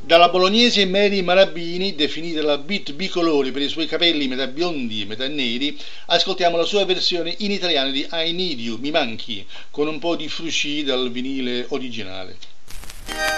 Dalla bolognese Mary Marabini, definita la beat bicolore per i suoi capelli metà biondi e metà neri, ascoltiamo la sua versione in italiano di I Need You, Mi Manchi, con un po' di frusci dal vinile originale.